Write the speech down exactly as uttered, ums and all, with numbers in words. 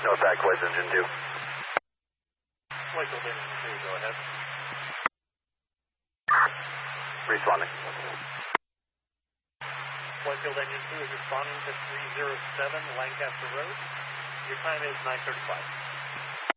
No Aqua's engine two. Wakefield engine two, go ahead. Responding. Wakefield engine two is responding to three zero seven Lancaster Road. Your time is nine thirty-five.